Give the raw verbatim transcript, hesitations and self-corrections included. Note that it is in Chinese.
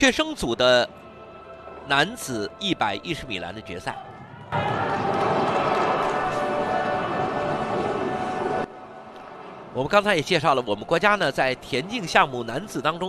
决胜组的男子一百一十米栏的决赛。我们刚才也介绍了，我们国家呢在田径项目男子当中。